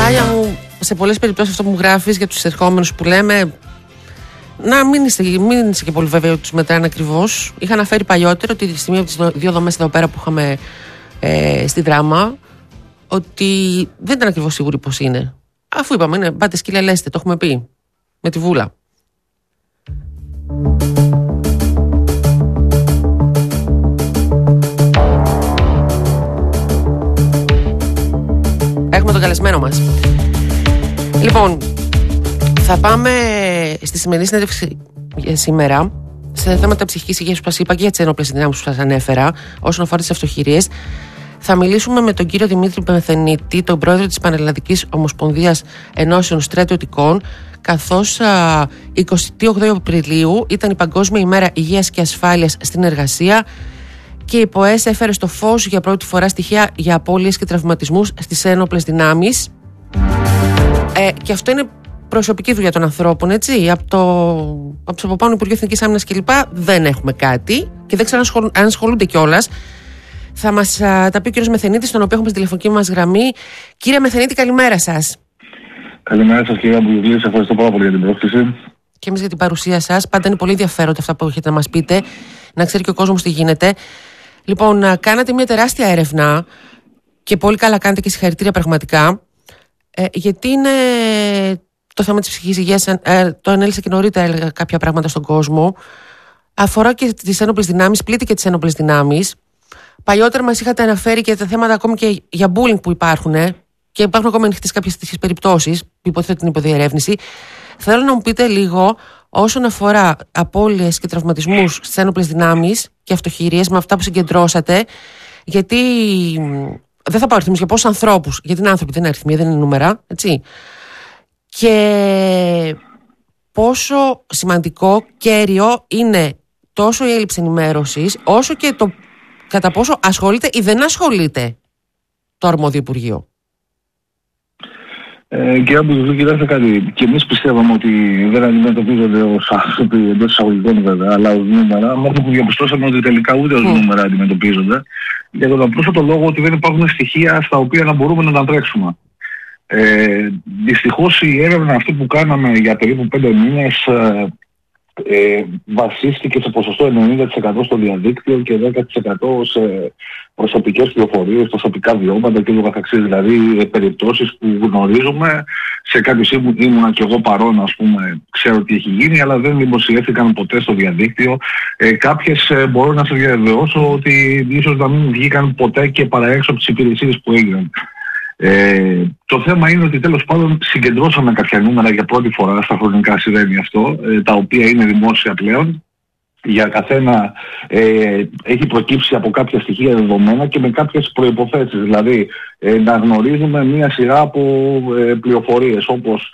Τάλια μου, σε πολλές περιπτώσεις αυτό που μου γράφεις για τους ερχόμενους που λέμε να μην είσαι και πολύ βέβαιο ότι τους μετράνε ακριβώς. Είχα αναφέρει παλιότερα ότι στη μία από τις δύο δομές εδώ πέρα που είχαμε στη Δράμα, ότι δεν ήταν ακριβώς σίγουροι πως είναι. Αφού είπαμε, είναι πάτε σκύλια λέστε, το έχουμε πει. Με τη βούλα. Έχουμε τον καλεσμένο μας. Λοιπόν, θα πάμε στη σημερινή συνέντευξη για σήμερα σε θέματα ψυχικής υγείας που σας είπα και για τις ένοπλες δυνάμεις που σας ανέφερα όσον αφορά τις αυτοχειρίες. Θα μιλήσουμε με τον κύριο Δημήτρη Μεθενίτη, τον πρόεδρο της Πανελλαδικής Ομοσπονδίας Ενώσεων Στρατιωτικών, καθώς 28 Απριλίου ήταν η Παγκόσμια ημέρα υγείας και ασφάλειας στην εργασία και η ΠΟΕΣ έφερε στο φως για πρώτη φορά στοιχεία για απώλειες και τραυματισμούς στις ένοπλες δυνάμεις. Και αυτό είναι προσωπική δουλειά των ανθρώπων, έτσι. Από το πάνω Υπουργείο Εθνικής Άμυνας κλπ. Δεν έχουμε κάτι και δεν ξέρω αν ασχολούνται κιόλας. Θα μας τα πει ο κύριος Μεθενίτης, τον οποίο έχουμε στη τηλεφωνική μας γραμμή. Κύριε Μεθενίτη, καλημέρα σας. Καλημέρα σας, κύριε Αμπουλιουλή. Σας ευχαριστώ πάρα πολύ για την πρόσκληση. Και εμείς για την παρουσία σας. Πάντα είναι πολύ ενδιαφέροντα αυτά που έχετε να μας πείτε, να ξέρει και ο κόσμος τι γίνεται. Λοιπόν, κάνατε μια τεράστια έρευνα και πολύ καλά κάνετε και συγχαρητήρια πραγματικά. Γιατί είναι το θέμα της ψυχικής υγείας, το ανέλησα και νωρίτερα, έλεγα κάποια πράγματα στον κόσμο. Αφορά και τις ένοπλες δυνάμεις, πλήττει και τις ένοπλες δυνάμεις. Παλιότερα μας είχατε αναφέρει και τα θέματα ακόμη και για bullying που υπάρχουν και υπάρχουν ακόμα ανοιχτές κάποιες τέτοιες περιπτώσεις που υποθέτω την υποδιερεύνηση. Θέλω να μου πείτε λίγο όσον αφορά απώλειες και τραυματισμούς στις ένοπλες δυνάμεις και αυτοχειρίες με αυτά που συγκεντρώσατε, γιατί δεν θα πάω αριθμούς για πόσους ανθρώπους, γιατί είναι άνθρωποι, δεν είναι αριθμοί, δεν είναι νούμερα, έτσι. Και πόσο σημαντικό, κέριο είναι τόσο η έλλειψη ενημέρωσης, όσο και το κατά πόσο ασχολείται ή δεν ασχολείται το αρμόδιο Υπουργείο. Κύριε Αμπουλιουλή, κοιτάξτε κάτι. Και εμείς πιστεύαμε ότι δεν αντιμετωπίζονται ως άνθρωποι εντός εισαγωγικών βέβαια, αλλά ως νούμερα. Μόνο που διαπιστώσαμε ότι τελικά ούτε ως νούμερα αντιμετωπίζονται. Για τον απλούστατο λόγο ότι δεν υπάρχουν στοιχεία στα οποία να μπορούμε να τα τρέξουμε. Δυστυχώς η έρευνα αυτή που κάναμε για περίπου 5 μήνες βασίστηκε σε ποσοστό 90% στο διαδίκτυο και 10% σε προσωπικές πληροφορίες, προσωπικά βιώματα και ούτω καθεξής. Δηλαδή περιπτώσεις που γνωρίζουμε, σε κάποιες ήμουνα και εγώ παρόν, ας πούμε, ξέρω τι έχει γίνει, αλλά δεν δημοσιεύτηκαν ποτέ στο διαδίκτυο. Κάποιες μπορώ να σας διαβεβαιώσω ότι ίσως να μην βγήκαν ποτέ και παρά έξω από τις υπηρεσίες που έγιναν. Το θέμα είναι ότι τέλος πάντων συγκεντρώσαμε κάποια νούμερα για πρώτη φορά στα χρονικά συμβαίνει αυτό, τα οποία είναι δημόσια πλέον. Για καθένα έχει προκύψει από κάποια στοιχεία δεδομένα και με κάποιες προϋποθέσεις. Δηλαδή να γνωρίζουμε μία σειρά από πληροφορίες όπως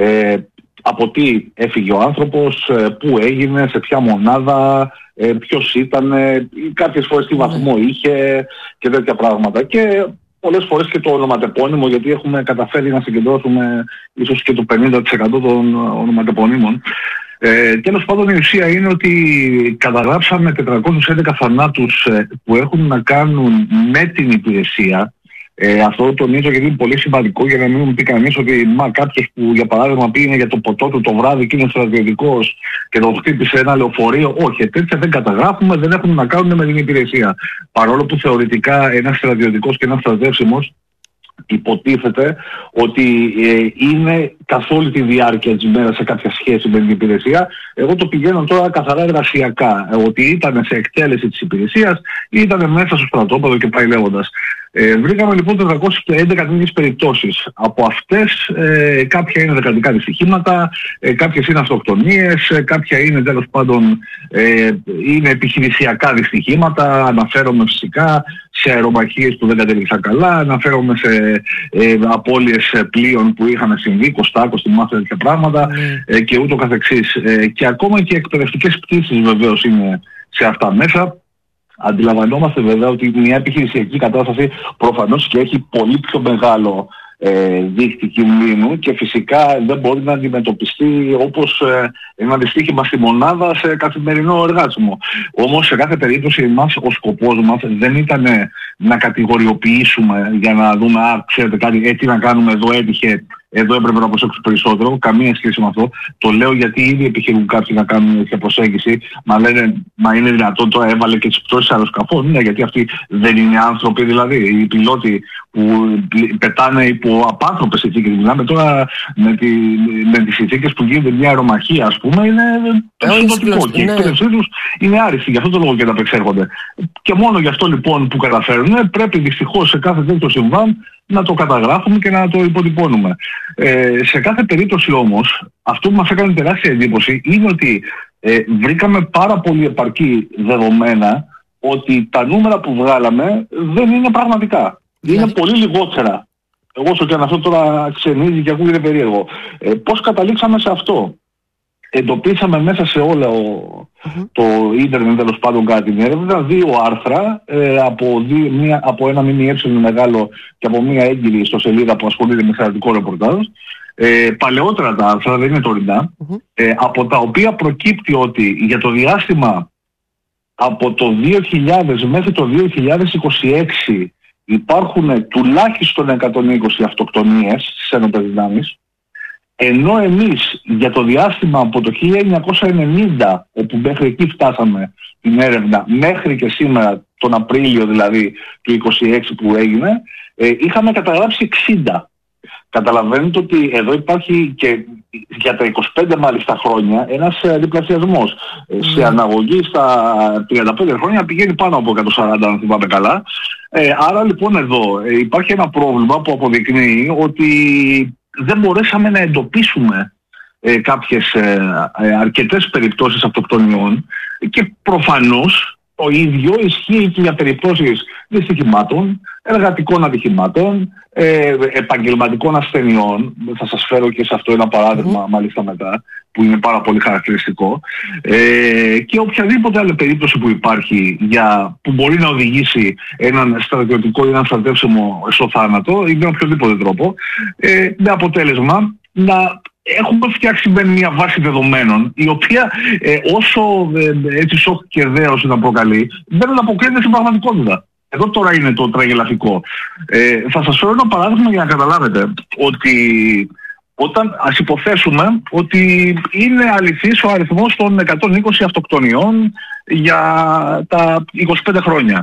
από τι έφυγε ο άνθρωπος, πού έγινε, σε ποια μονάδα, ποιος ήταν, κάποιες φορές τι βαθμό είχε και τέτοια πράγματα. Και πολλές φορές και το ονοματεπώνυμο, γιατί έχουμε καταφέρει να συγκεντρώσουμε ίσως και το 50% των ονοματεπωνύμων. Τέλος πάντων η ουσία είναι ότι καταγράψαμε 411 θανάτους που έχουν να κάνουν με την υπηρεσία. Αυτό το τονίζω γιατί είναι πολύ σημαντικό για να μην μου πει κανείς ότι κάποιος που για παράδειγμα πήγαινε για το ποτό του το βράδυ και είναι στρατιωτικός και τον χτύπησε ένα λεωφορείο. Όχι, τέτοια δεν καταγράφουμε, δεν έχουν να κάνουν με την υπηρεσία. Παρόλο που θεωρητικά ένας στρατιωτικός και ένας στρατεύσιμος υποτίθεται ότι είναι καθ' όλη τη διάρκεια της ημέρας σε κάποια σχέση με την υπηρεσία. Εγώ το πηγαίνω τώρα καθαρά εργασιακά, ότι ήταν σε εκτέλεση της υπηρεσίας ή ήταν μέσα στο στρατόπεδο και πάει λέγοντας. Βρήκαμε λοιπόν 411 τέτοιες περιπτώσεις. Από αυτές κάποια είναι δεκαδικά δυστυχήματα, κάποιες είναι αυτοκτονίες, κάποια είναι τέλος πάντων είναι επιχειρησιακά δυστυχήματα. Αναφέρομαι φυσικά σε αερομαχίες που δεν κατέληξαν καλά, αναφέρομαι σε απώλειες πλοίων που είχαν συμβεί, Κωστάκο, στη μάθηση τέτοια πράγματα και ούτω καθεξής. Και ακόμα και εκπαιδευτικές πτήσεις βεβαίως είναι σε αυτά μέσα. Αντιλαμβανόμαστε βέβαια ότι μια επιχειρησιακή κατάσταση προφανώς και έχει πολύ πιο μεγάλο δείκτη κινδύνου και φυσικά δεν μπορεί να αντιμετωπιστεί όπως ένα δυστύχημα στη μονάδα σε καθημερινό εργάσιμο. Όμως σε κάθε περίπτωση ο σκοπός μας δεν ήταν να κατηγοριοποιήσουμε για να δούμε ξέρετε κάτι, έτσι να κάνουμε, εδώ έτυχε, εδώ έπρεπε να προσέξουμε περισσότερο. Καμία σχέση με αυτό. Το λέω γιατί ήδη επιχειρούν κάποιοι να κάνουν τέτοια προσέγγιση. Μα λένε, μα είναι δυνατόν τώρα έβαλε και τις πτώσεις αεροσκαφών? Ναι, γιατί αυτοί δεν είναι άνθρωποι, δηλαδή. Οι πιλότοι που πετάνε υπό απάνθρωπες συνθήκες. Μιλάμε τώρα με τις συνθήκες που γίνεται μια αερομαχία, ας πούμε, είναι εξωτικό. Και η εκπαίδευσή τους είναι άριστη. Γι' αυτό το λόγο και τα απεξέρχονται. Και μόνο γι' αυτό λοιπόν που καταφέρουν, πρέπει δυστυχώς σε κάθε τέτοιο συμβάν να το καταγράφουμε και να το υποτυπώνουμε. Σε κάθε περίπτωση όμως, αυτό που μας έκανε τεράστια εντύπωση είναι ότι βρήκαμε πάρα πολύ επαρκή δεδομένα ότι τα νούμερα που βγάλαμε δεν είναι πραγματικά. Είναι πολύ λιγότερα. Εγώ όσο και αν αυτό τώρα ξενίζει και ακούγεται περίεργο. Πώς καταλήξαμε σε αυτό? Εντοπίσαμε μέσα σε όλο το ίντερνετ, τέλος πάντων, κατά την έρευνα, 2 άρθρα από ένα ΜΜΕ μεγάλο και από μια έγκυρη ιστοσελίδα που ασχολείται με θεατρικό ρεπορτάζ. Παλαιότερα τα άρθρα, δεν είναι τωρινά, από τα οποία προκύπτει ότι για το διάστημα από το 2000 μέχρι το 2026 υπάρχουν τουλάχιστον 120 αυτοκτονίες στις ένοπλες δυνάμεις, ενώ εμείς για το διάστημα από το 1990, όπου μέχρι εκεί φτάσαμε την έρευνα, μέχρι και σήμερα, τον Απρίλιο δηλαδή του 26 που έγινε, είχαμε καταγράψει 60. Καταλαβαίνετε ότι εδώ υπάρχει και για τα 25 μάλιστα χρόνια ένας διπλασιασμός. Σε αναγωγή στα 35 χρόνια πηγαίνει πάνω από 140, αν θυμάμαι καλά. Άρα λοιπόν εδώ υπάρχει ένα πρόβλημα που αποδεικνύει ότι δεν μπορέσαμε να εντοπίσουμε κάποιες αρκετές περιπτώσεις αυτοκτονιών και προφανώς το ίδιο ισχύει και για περιπτώσεις δυστυχημάτων, εργατικών ατυχημάτων, επαγγελματικών ασθενειών. Θα σας φέρω και σε αυτό ένα παράδειγμα μάλιστα μετά, που είναι πάρα πολύ χαρακτηριστικό, και οποιαδήποτε άλλη περίπτωση που υπάρχει που μπορεί να οδηγήσει έναν στρατιωτικό ή έναν στρατεύσιμο στο θάνατο ή με οποιοδήποτε τρόπο, με αποτέλεσμα να έχουμε φτιάξει μια βάση δεδομένων η οποία όσο έτσι σοκ και δέος να προκαλεί, δεν ανταποκρίνεται στην πραγματικότητα. Εδώ τώρα είναι το τραγελαφικό. Θα σας φέρω ένα παράδειγμα για να καταλάβετε ότι ας υποθέσουμε ότι είναι αληθής ο αριθμός των 120 αυτοκτονιών για τα 25 χρόνια.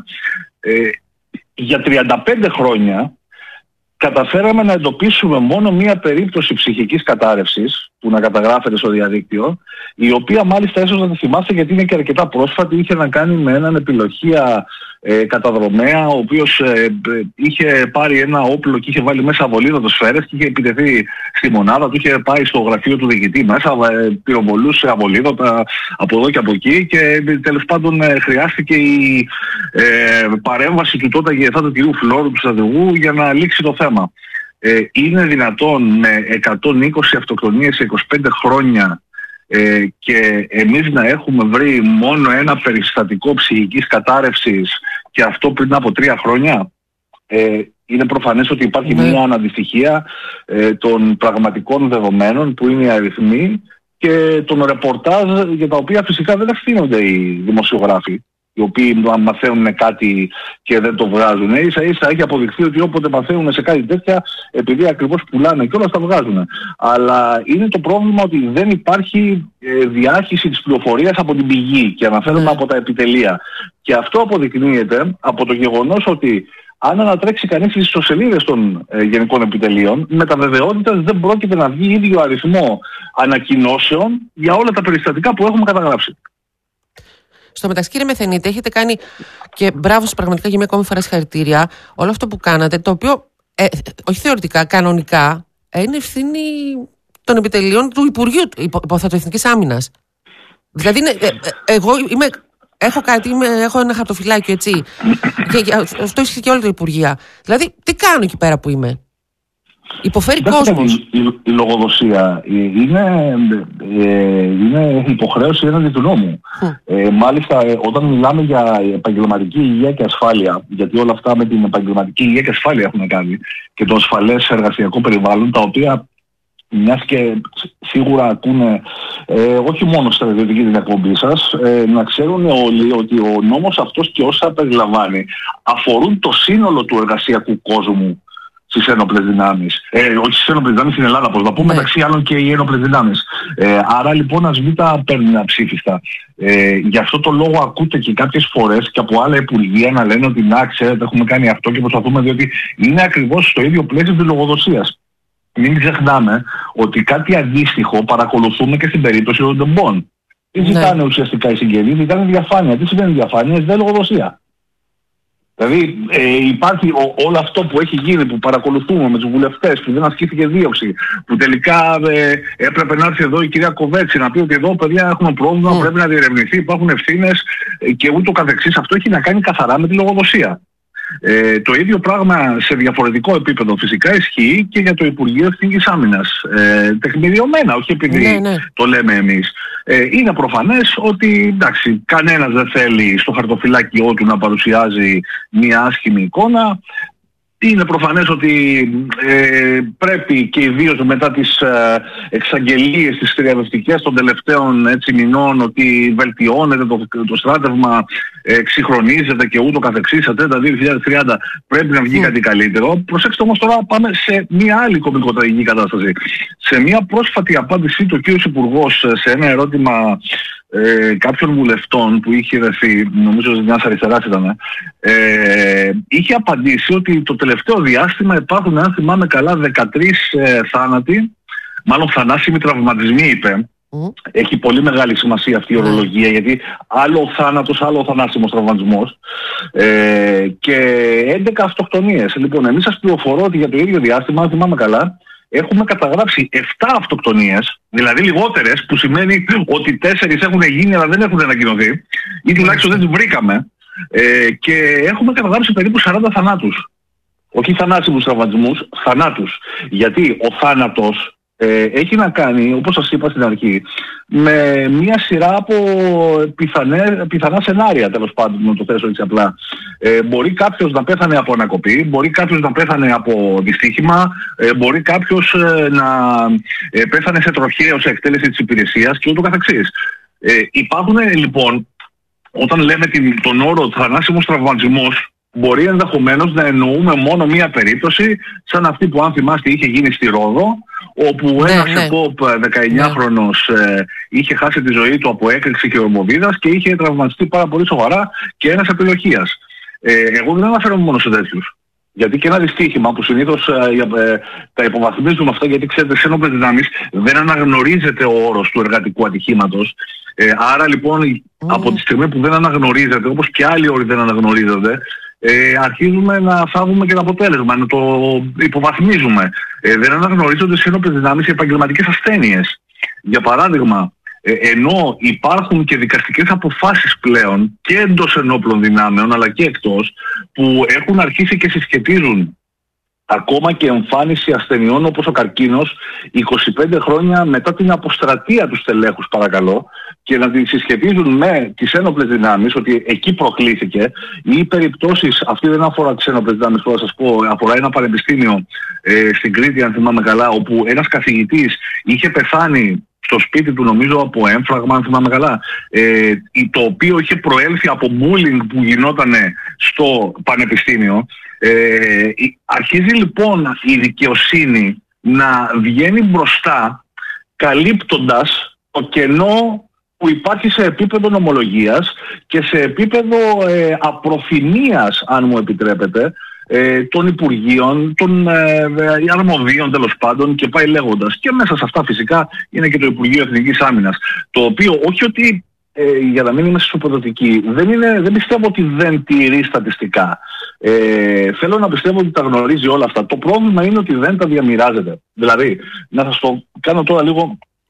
Για 35 χρόνια καταφέραμε να εντοπίσουμε μόνο μία περίπτωση ψυχικής κατάρρευσης που να καταγράφεται στο διαδίκτυο, η οποία μάλιστα ίσως να τη θυμάστε γιατί είναι και αρκετά πρόσφατη, είχε να κάνει με έναν επιλοχεία καταδρομέα, ο οποίος είχε πάρει ένα όπλο και είχε βάλει μέσα αβολίδωτες σφαίρες και είχε επιτεθεί στη μονάδα του, είχε πάει στο γραφείο του διοικητή μέσα, πυροβολούσε αβολίδωτα από εδώ και από εκεί και τέλος πάντων χρειάστηκε η παρέμβαση του τότε αγιεθάτου κυρίου Φλόρου, του στρατηγού, για να λήξει το θέμα. Είναι δυνατόν με 120 αυτοκτονίες σε 25 χρόνια και εμείς να έχουμε βρει μόνο ένα περιστατικό ψυχικής κατάρρευσης και αυτό πριν από 3 χρόνια? Είναι προφανές ότι υπάρχει μια αναντιστοιχία των πραγματικών δεδομένων που είναι οι αριθμοί και των ρεπορτάζ για τα οποία φυσικά δεν ευθύνονται οι δημοσιογράφοι, οι οποίοι μαθαίνουν κάτι και δεν το βγάζουν. Ίσα-ίσα έχει αποδειχθεί ότι όποτε μαθαίνουν σε κάτι τέτοια, επειδή ακριβώς πουλάνε και όλα τα βγάζουν. Αλλά είναι το πρόβλημα ότι δεν υπάρχει διάχυση της πληροφορίας από την πηγή και αναφέρομαι από τα επιτελεία. Και αυτό αποδεικνύεται από το γεγονός ότι αν ανατρέξει κανείς τις ιστοσελίδες των γενικών επιτελείων, με τα βεβαιότητα δεν πρόκειται να βγει ίδιο αριθμό ανακοινώσεων για όλα τα περιστατικά που έχουμε καταγράψει. Στο μεταξύ, κύριε Μεθενίτη, έχετε κάνει και μπράβο σας πραγματικά για μια ακόμη φορά συγχαρητήρια. Όλο αυτό που κάνατε, το οποίο όχι θεωρητικά, κανονικά είναι ευθύνη των επιτελείων του Υπουργείου Εθνικής Άμυνας. Δηλαδή, εγώ έχω ένα χαρτοφυλάκιο, έτσι. Και αυτό ισχύει και όλη την Υπουργεία. Δηλαδή, τι κάνω εκεί πέρα που είμαι? Υποφέρει κόσμος. Η λογοδοσία είναι υποχρέωση έναντι του νόμου. Μάλιστα, όταν μιλάμε για επαγγελματική υγεία και ασφάλεια, γιατί όλα αυτά με την επαγγελματική υγεία και ασφάλεια έχουν κάνει, και το ασφαλές εργασιακό περιβάλλον, τα οποία μιας και σίγουρα ακούνε όχι μόνο στα ιδιωτική την εκπομπή σας, να ξέρουν όλοι ότι ο νόμος αυτός και όσα περιλαμβάνει αφορούν το σύνολο του εργασιακού κόσμου στις ένοπλες δυνάμεις. Όχι στις ένοπλες δυνάμεις στην Ελλάδα, πώς να πούμε, μεταξύ άλλων και οι ένοπλες δυνάμεις. Άρα λοιπόν ας μην τα παίρνουν αψήφιστα. Γι' αυτό το λόγο ακούτε και κάποιες φορές και από άλλα υπουργεία να λένε ότι να ξέρετε έχουμε κάνει αυτό και προσπαθούμε, διότι είναι ακριβώς στο ίδιο πλαίσιο της λογοδοσίας. Μην ξεχνάμε ότι κάτι αντίστοιχο παρακολουθούμε και στην περίπτωση των τεμπών. Τι ζητάνε ουσιαστικά οι συγγενείς, ζητάνε διαφάνεια. Τι σημαίνει διαφάνεια? Ζητάνε λογοδοσία. Δηλαδή υπάρχει όλο αυτό που έχει γίνει, που παρακολουθούμε με τους βουλευτές, που δεν ασκήθηκε δίωξη, που τελικά έπρεπε να έρθει εδώ η κυρία Κοβέτση να πει ότι εδώ παιδιά έχουμε πρόβλημα, πρέπει να διερευνηθεί, υπάρχουν ευθύνες και ούτω καθεξής. Αυτό έχει να κάνει καθαρά με τη λογοδοσία. Το ίδιο πράγμα σε διαφορετικό επίπεδο φυσικά ισχύει και για το Υπουργείο Εθνικής Άμυνας. Τεκμηριωμένα, όχι επειδή το λέμε εμείς. Είναι προφανές ότι εντάξει, κανένας δεν θέλει στο χαρτοφυλάκιό του να παρουσιάζει μια άσχημη εικόνα. Είναι προφανές ότι πρέπει και ιδίως μετά τις εξαγγελίες τις θριαμβευτικές των τελευταίων μηνών ότι βελτιώνεται το στράτευμα, εξυγχρονίζεται και ούτω καθεξής, στα 2030 πρέπει να βγει κάτι καλύτερο. Προσέξτε όμως τώρα πάμε σε μια άλλη κωμικοτραγική κατάσταση. Σε μια πρόσφατη απάντησή του ο κ. Υπουργός σε ένα ερώτημα κάποιων βουλευτών που είχε δεθεί, νομίζω ότι μιας αριστεράς ήταν, είχε απαντήσει ότι το τελευταίο διάστημα υπάρχουν, αν θυμάμαι καλά, 13 θάνατοι, μάλλον θανάσιμοι τραυματισμοί είπε. Έχει πολύ μεγάλη σημασία αυτή η ορολογία, γιατί άλλο ο θάνατος, άλλο ο θανάσιμος τραυματισμός, και 11 αυτοκτονίες. Λοιπόν, εμείς σας πληροφορώ ότι για το ίδιο διάστημα, αν θυμάμαι καλά, έχουμε καταγράψει 7 αυτοκτονίες, δηλαδή λιγότερες, που σημαίνει ότι 4 έχουν γίνει αλλά δεν έχουν ανακοινωθεί ή τουλάχιστον δεν τις βρήκαμε, και έχουμε καταγράψει περίπου 40 θανάτους. Όχι θανάσιμους τραυματισμούς, θανάτους. Γιατί ο θάνατος έχει να κάνει, όπως σας είπα στην αρχή, με μια σειρά από πιθανά σενάρια, τέλος πάντων, να το θέσω έτσι απλά. Μπορεί κάποιος να πέθανε από ανακοπή, μπορεί κάποιος να πέθανε από δυστύχημα, μπορεί κάποιος να πέθανε σε τροχαίο σε εκτέλεση της υπηρεσίας και ούτω καθεξής. Υπάρχουν λοιπόν, όταν λέμε τον όρο θανάσιμος τραυματισμός, μπορεί ενδεχομένως να εννοούμε μόνο μία περίπτωση, σαν αυτή που αν θυμάστε είχε γίνει στη Ρόδο, όπου ένας ΕΠΟΠ 19χρονος είχε χάσει τη ζωή του από έκρηξη και ορμοβίδας και είχε τραυματιστεί πάρα πολύ σοβαρά και ένας επιλογίας. Εγώ δεν αναφέρομαι μόνο σε τέτοιους. Γιατί και ένα δυστύχημα που συνήθως τα υποβαθμίζουμε αυτά, γιατί ξέρετε, σε ένοπλες δυνάμεις δεν αναγνωρίζεται ο όρος του εργατικού ατυχήματος. Άρα λοιπόν από τη στιγμή που δεν αναγνωρίζεται, όπως και άλλοι όροι δεν αναγνωρίζονται, αρχίζουμε να θάβουμε και το αποτέλεσμα, να το υποβαθμίζουμε. Δεν αναγνωρίζονται σε ένοπλες δυνάμεις οι επαγγελματικές ασθένειες. Για παράδειγμα, ενώ υπάρχουν και δικαστικές αποφάσεις πλέον και εντός ενόπλων δυνάμεων αλλά και εκτός, που έχουν αρχίσει και συσχετίζουν ακόμα και εμφάνιση ασθενειών όπως ο καρκίνος 25 χρόνια μετά την αποστρατεία του στελέχους, παρακαλώ, και να τη συσχετίζουν με τις ένοπλες δυνάμεις, ότι εκεί προκλήθηκε, ή περιπτώσεις, αυτή δεν αφορά τις ένοπλες δυνάμεις, που θα σας πω, αφορά ένα πανεπιστήμιο στην Κρήτη, αν θυμάμαι καλά, όπου ένας καθηγητής είχε πεθάνει στο σπίτι του, νομίζω από έμφραγμα, αν θυμάμαι καλά, το οποίο είχε προέλθει από bullying που γινόταν στο πανεπιστήμιο. Αρχίζει λοιπόν η δικαιοσύνη να βγαίνει μπροστά, καλύπτοντας το κενό που υπάρχει σε επίπεδο νομολογίας και σε επίπεδο απροθυμίας, αν μου επιτρέπετε, των Υπουργείων, των αρμοδίων τέλος πάντων, και πάει λέγοντας. Και μέσα σε αυτά φυσικά είναι και το Υπουργείο Εθνικής Άμυνας, το οποίο όχι ότι, για να μην είμαι σοποδοτική, δεν πιστεύω ότι δεν τηρεί στατιστικά. Θέλω να πιστεύω ότι τα γνωρίζει όλα αυτά. Το πρόβλημα είναι ότι δεν τα διαμοιράζεται. Δηλαδή, να σας το κάνω τώρα λίγο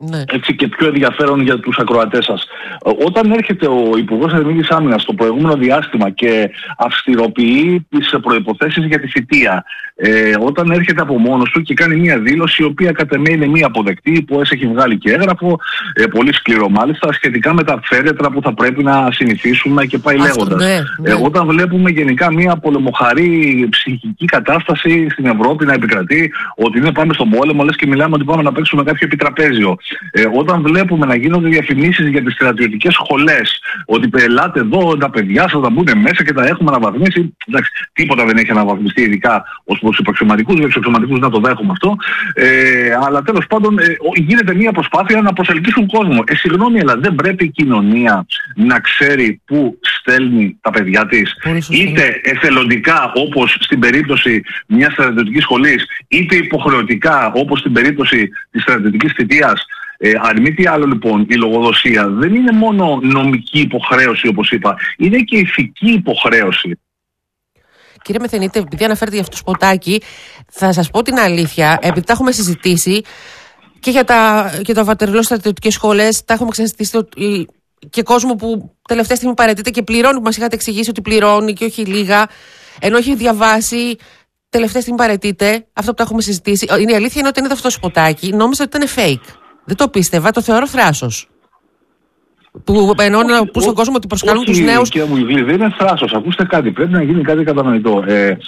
έτσι, και πιο ενδιαφέρον για τους ακροατές σας. Όταν έρχεται ο Υπουργός Εθνικής Άμυνας στο προηγούμενο διάστημα και αυστηροποιεί τις προϋποθέσεις για τη θητεία, όταν έρχεται από μόνος του και κάνει μια δήλωση η οποία κατ' εμέ είναι μια αποδεκτή, που έχει βγάλει και έγγραφο, πολύ σκληρό μάλιστα, σχετικά με τα φέρετρα που θα πρέπει να συνηθίσουμε και πάει λέγοντας. Όταν βλέπουμε γενικά μια πολεμοχαρή ψυχική κατάσταση στην Ευρώπη να επικρατεί, ότι είναι πάμε στον πόλεμο, λες και μιλάμε ότι πάμε να παίξουμε κάποιο επιτραπέζιο. Όταν βλέπουμε να γίνονται διαφημίσεις για τις στρατιωτικές σχολές, ότι ελάτε εδώ, τα παιδιά σας θα μπουν μέσα και τα έχουμε αναβαθμίσει. Εντάξει, τίποτα δεν έχει αναβαθμιστεί, ειδικά ως προς τους αξιωματικούς, για τους αξιωματικούς να το δέχομαι αυτό. Αλλά τέλος πάντων γίνεται μια προσπάθεια να προσελκύσουν κόσμο. Συγγνώμη, αλλά δεν πρέπει η κοινωνία να ξέρει πού στέλνει τα παιδιά της, είτε εθελοντικά όπως στην περίπτωση μιας στρατιωτικής σχολής, είτε υποχρεωτικά όπως στην περίπτωση της στρατιωτικής θητείας. Αν μη τι άλλο λοιπόν, η λογοδοσία δεν είναι μόνο νομική υποχρέωση όπως είπα, είναι και ηθική υποχρέωση. Κύριε Μεθενίτη, επειδή αναφέρετε για αυτό το σποτάκι, θα σας πω την αλήθεια, επειδή τα έχουμε συζητήσει και για το Βατερλό στρατιωτικές σχολές, τα έχουμε ξανασυζητήσει και κόσμο που τελευταία στιγμή παραιτείται και πληρώνει, που μας είχατε εξηγήσει ότι πληρώνει και όχι λίγα, ενώ έχει διαβάσει, τελευταία στιγμή παραιτείται, αυτό που τα έχουμε συζητήσει. Η αλήθεια είναι ότι είναι αυτό το σποτάκι, νόμιζα ότι ήταν fake. Δεν το πίστευα, το θεωρώ θράσος. Που ενώνω στον κόσμο ότι προσκαλούν τους νέους. Κύριε Μουγλή, δεν είναι θράσος. Ακούστε κάτι, πρέπει να γίνει κάτι κατανοητό.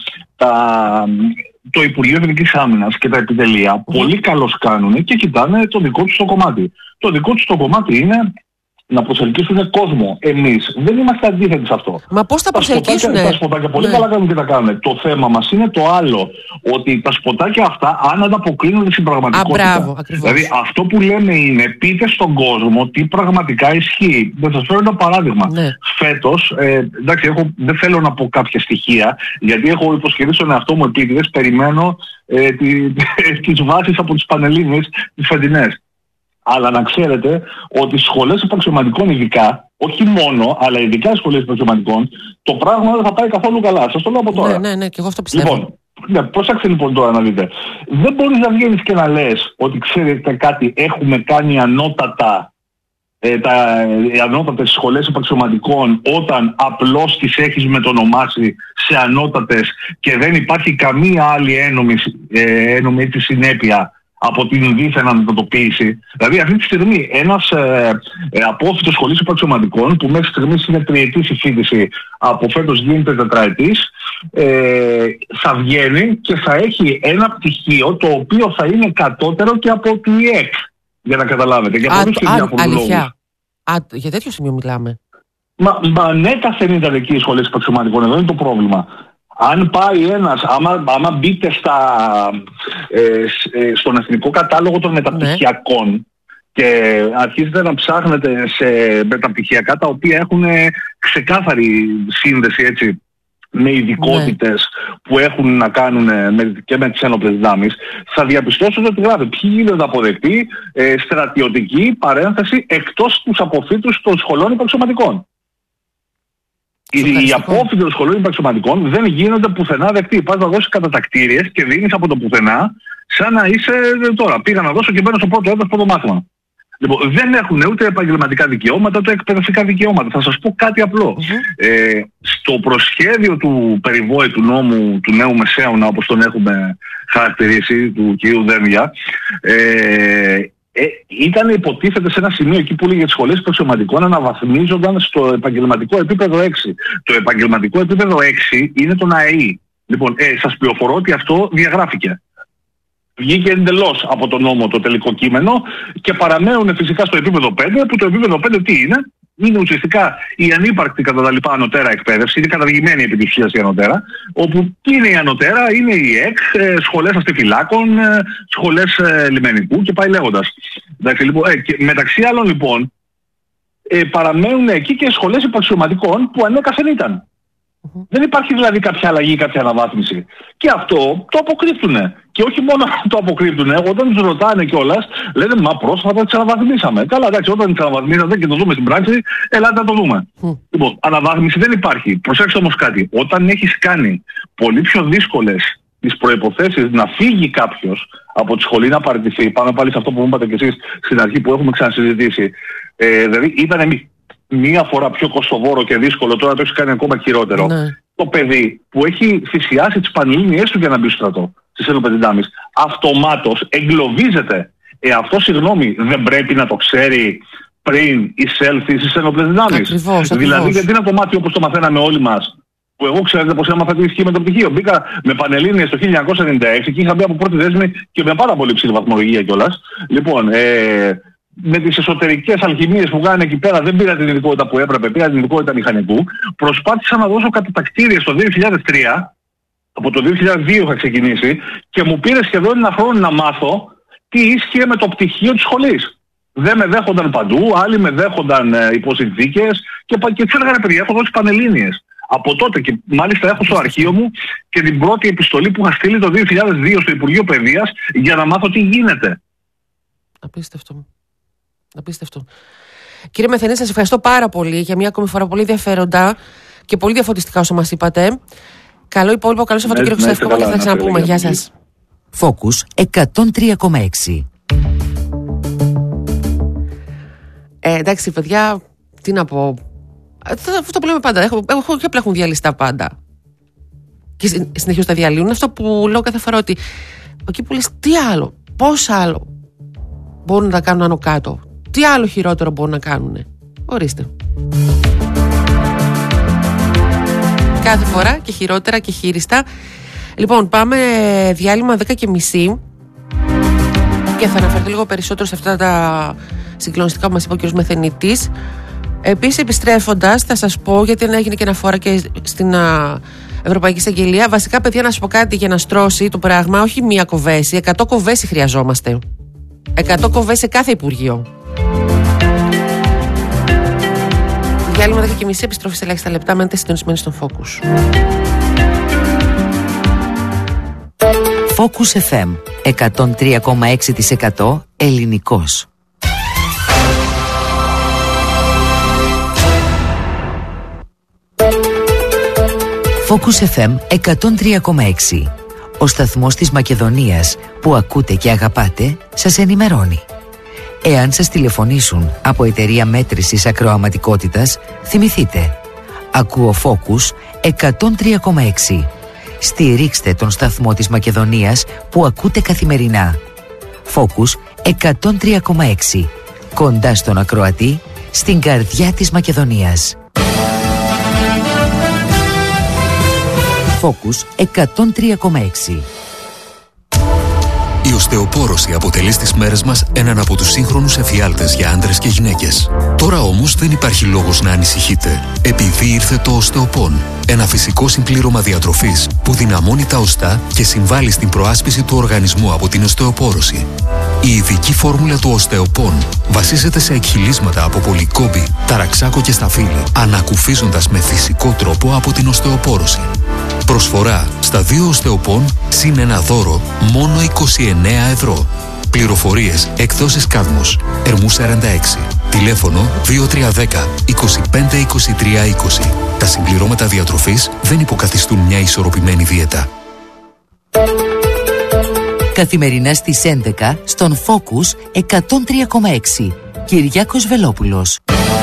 Το Υπουργείο Εθνικής Άμυνας και τα επιτελεία πολύ καλώς κάνουν και κοιτάνε το δικό τους το κομμάτι. Το δικό τους το κομμάτι είναι να προσελκύσουν κόσμο. Εμείς δεν είμαστε αντίθετοι σε αυτό. Μα πώς θα προσελκύσουν? Τα σποτάκια πολύ καλά κάνουν και τα κάνουν. Το θέμα μας είναι το άλλο. Ότι τα σποτάκια αυτά αν ανταποκρίνονται στην πραγματικότητα. Δηλαδή αυτό που λέμε είναι πείτε στον κόσμο τι πραγματικά ισχύει. Θα σας φέρω ένα παράδειγμα. Φέτος, εντάξει, δεν θέλω να πω κάποια στοιχεία, γιατί έχω υποσχεθεί στον εαυτό μου επίτηδες, περιμένω τις βάσεις από τις Πανελλήνιες, τις φετινές. Αλλά να ξέρετε ότι στις σχολές επαξιωματικών ειδικά, όχι μόνο, αλλά ειδικά στις σχολές επαξιωματικών, το πράγμα δεν θα πάει καθόλου καλά. Σας το λέω από τώρα. Ναι, και εγώ αυτό πιστεύω. Λοιπόν, πρόσεξε λοιπόν τώρα να δείτε. Δεν μπορείς να βγαίνεις και να λες ότι ξέρετε κάτι, έχουμε κάνει οι ανώτατες σχολές επαξιωματικών όταν απλώς τις έχεις μετονομάσει σε ανώτατες και δεν υπάρχει καμία άλλη ένομη συνέπεια από την δίθεν αντιμετωπίση. Δηλαδή αυτή τη στιγμή ένας απόφοιτος σχολής επαξιωματικών που μέχρι στιγμής είναι τριετής η φοιτηση, από φέτος γίνεται τετραετής, θα βγαίνει και θα έχει ένα πτυχίο το οποίο θα είναι κατώτερο και από τη ΕΚ, για να καταλάβετε. Για πολλούς και διάφορους λόγους. Για τέτοιο σημείο μιλάμε. Μα ναι, καθεν ήταν εκεί οι σχολές επαξιωματικών, εδώ είναι το πρόβλημα. Αν πάει ένας, άμα μπείτε στον εθνικό κατάλογο των μεταπτυχιακών και αρχίζετε να ψάχνετε σε μεταπτυχιακά τα οποία έχουν ξεκάθαρη σύνδεση έτσι, με ειδικότητες που έχουν να κάνουν και με τις ένοπλες δυνάμεις, θα διαπιστώσετε ότι γράφει ποιοι γίνονται αποδεκτοί, στρατιωτική παρένθεση εκτός τους αποφύτους των σχολών επαξιωματικών. Οι απόφοιτοι των σχολών επαξιωματικών δεν γίνονται πουθενά δεκτοί. Πας να δώσεις κατατακτήριες και δίνεις από το πουθενά, σαν να είσαι τώρα. Πήγα να δώσω και μπαίνω στο πρώτο έτος πρώτο μάθημα. Λοιπόν, δεν έχουν ούτε επαγγελματικά δικαιώματα, ούτε εκπαιδευτικά δικαιώματα. Θα σας πω κάτι απλό. Στο προσχέδιο του περιβόητου νόμου του νέου Μεσαίωνα, όπως τον έχουμε χαρακτηρίσει, του κ. Δένδια, ήταν υποτίθεται σε ένα σημείο εκεί που έλεγε τις σχολές επαξιωματικών αναβαθμίζονταν στο επαγγελματικό επίπεδο 6. Το επαγγελματικό επίπεδο 6 είναι το ΝΑΕΗ. Λοιπόν, σας πληροφορώ ότι αυτό διαγράφηκε. Βγήκε εντελώς από τον νόμο το τελικό κείμενο και παραμένουν φυσικά στο επίπεδο 5, που το επίπεδο 5 τι είναι? Είναι ουσιαστικά η ανύπαρκτη κατά τα λοιπά ανωτέρα εκπαίδευση, είναι καταργημένη επί της ουσίας η ανωτέρα, όπου τι είναι η ανωτέρα? Είναι η ΕΚ, σχολές αστιφυλάκων, σχολές λιμενικού και πάει λέγοντας. Εντάξει, λοιπόν, και μεταξύ άλλων λοιπόν παραμένουν εκεί και σχολές επαξιωματικών που ανέκαθεν ήταν. Δεν υπάρχει δηλαδή κάποια αλλαγή, κάποια αναβάθμιση. Και αυτό το αποκρύπτουνε. Και όχι μόνο το αποκρύπτουνε, όταν τους ρωτάνε κιόλας, λένε μα πρόσφατα τις αναβαθμίσαμε. Καλά, εντάξει, όταν τις αναβαθμίσατε και το δούμε στην πράξη, ελάτε να το δούμε. Λοιπόν, αναβάθμιση δεν υπάρχει. Προσέξτε όμως κάτι. Όταν έχεις κάνει πολύ πιο δύσκολες τις προϋποθέσεις να φύγει κάποιος από τη σχολή, να παραιτηθεί, πάμε πάλι σε αυτό που μου είπατε και εσείς στην αρχή που έχουμε ξανασυζητήσει. Δηλαδή ήταν μία φορά πιο κοστοβόρο και δύσκολο, τώρα το έχει κάνει ακόμα χειρότερο. Ναι. Το παιδί που έχει θυσιάσει τις πανελλήνιες του για να μπει στο στρατό, στις ένοπλες δυνάμεις, αυτομάτως εγκλωβίζεται. Αυτό, συγγνώμη, δεν πρέπει να το ξέρει πριν εισέλθει στις ένοπλες δυνάμεις? Δηλαδή, γιατί είναι το μάτι όπως το μαθαίναμε όλοι μας, που εγώ ξέρετε πως έμαθα τι ισχύει με το πτυχίο. Μπήκα με πανελλήνιες το 1996 και είχα μπει από πρώτη δέσμη και με πάρα πολύ ψηλή βαθμολογία κιόλας. Λοιπόν, με τις εσωτερικές αλχημίες που κάνανε εκεί πέρα, δεν πήρα την ειδικότητα που έπρεπε, πήρα την ειδικότητα μηχανικού. Προσπάθησα να δώσω κατατακτήριες το 2003, από το 2002 είχα ξεκινήσει, και μου πήρε σχεδόν ένα χρόνο να μάθω τι ίσχυε με το πτυχίο της σχολής. Δεν με δέχονταν παντού, άλλοι με δέχονταν υποσυνθήκες και τους έλεγα, παιδιά, έχω δώσει πανελλήνιες. Από τότε, και μάλιστα έχω στο αρχείο μου και την πρώτη επιστολή που είχα στείλει το 2002 στο Υπουργείο Παιδείας για να μάθω τι γίνεται. Απίστευτο. Απίστευτο. Κύριε Μεθενή, σας ευχαριστώ πάρα πολύ για μια ακόμη φορά πολύ ενδιαφέροντα και πολύ διαφωτιστικά όσα μας είπατε. Καλό υπόλοιπο, καλό Σαββατοκύριακο σας εύχομαι και θα τα ξαναπούμε. Γεια σας. Focus 103,6. Εντάξει, παιδιά, τι να πω. Αυτό που λέμε πάντα. Έχω και απλά έχουν διαλυστά πάντα. Και συνεχώς τα διαλύουν. Αυτό που λέω κάθε φορά, ότι εκεί που λες τι άλλο, πώς άλλο μπορούν να τα κάνουν άνω κάτω, τι άλλο χειρότερο μπορούν να κάνουν. Ορίστε. Κάθε φορά και χειρότερα και χείριστα. Λοιπόν, πάμε διάλειμμα 10:30 και θα αναφερθώ λίγο περισσότερο σε αυτά τα συγκλονιστικά που μας είπε ο κ. Μεθενίτης. Επίσης, επιστρέφοντας, θα σας πω, γιατί έγινε και αναφορά και στην Ευρωπαϊκή Εισαγγελία. Βασικά, παιδιά, να σας πω κάτι για να στρώσει το πράγμα. Όχι μία κοβέση, 100 κοβέση χρειαζόμαστε. 100 κοβέση σε κάθε Υπουργείο. Διάλειμμα 10:30, επιστροφή σε ελάχιστα λεπτά. Μένετε συντονισμένοι στον Focus. Focus FM 103,6% ελληνικός. Focus FM 103,6. Ο σταθμός της Μακεδονίας που ακούτε και αγαπάτε σας ενημερώνει. Εάν σας τηλεφωνήσουν από εταιρεία μέτρησης ακροαματικότητας, θυμηθείτε. Ακούω Focus 103,6. Στηρίξτε τον σταθμό της Μακεδονίας που ακούτε καθημερινά. Focus 103,6. Κοντά στον ακροατή, στην καρδιά της Μακεδονίας. Focus 103,6. Η οστεοπόρωση αποτελεί στις μέρες μας έναν από τους σύγχρονους εφιάλτες για άντρες και γυναίκες. Τώρα όμως δεν υπάρχει λόγος να ανησυχείτε, επειδή ήρθε το οστεοπόν. Ένα φυσικό συμπλήρωμα διατροφής που δυναμώνει τα οστά και συμβάλλει στην προάσπιση του οργανισμού από την οστεοπόρωση. Η ειδική φόρμουλα του οστεοπόν βασίζεται σε εκχυλίσματα από πολυκόμπη, ταραξάκο και σταφύλι, ανακουφίζοντας με φυσικό τρόπο από την οστεοπόρωση. Προσφορά στα 2 οστεοπόν συν ένα δώρο μόνο 29 ευρώ. Πληροφορίες εκδόσεις Κάδμος, Ερμού 46. Τηλέφωνο 2310 25 23 20. Τα συμπληρώματα διατροφής δεν υποκαθιστούν μια ισορροπημένη δίαιτα. Καθημερινά στις 11 στον Focus 103,6. Κυριάκος Βελόπουλος.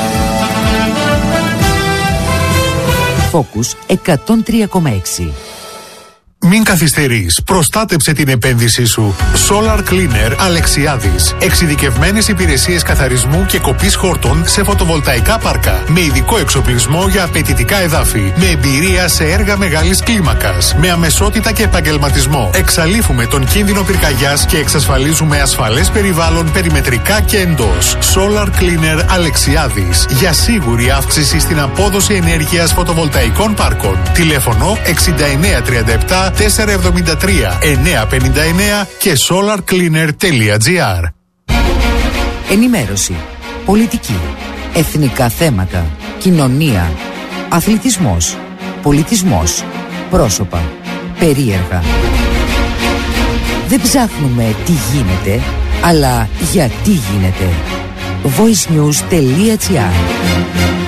Focus 103,6. Μην καθυστερείς. Προστάτεψε την επένδυσή σου. Solar Cleaner Αλεξιάδης. Εξειδικευμένες υπηρεσίες καθαρισμού και κοπής χόρτων σε φωτοβολταϊκά πάρκα. Με ειδικό εξοπλισμό για απαιτητικά εδάφη. Με εμπειρία σε έργα μεγάλης κλίμακας. Με αμεσότητα και επαγγελματισμό. Εξαλείφουμε τον κίνδυνο πυρκαγιάς και εξασφαλίζουμε ασφαλές περιβάλλον περιμετρικά και εντός. Solar Cleaner Αλεξιάδης. Για σίγουρη αύξηση στην απόδοση ενέργειας φωτοβολταϊκών πάρκων. Τηλέφωνο 6937 473 959 και solarcleaner.gr. Ενημέρωση, πολιτική, εθνικά θέματα, κοινωνία, αθλητισμός, πολιτισμός, πρόσωπα, περίεργα. Δεν ψάχνουμε τι γίνεται, αλλά γιατί γίνεται. voicenews.gr.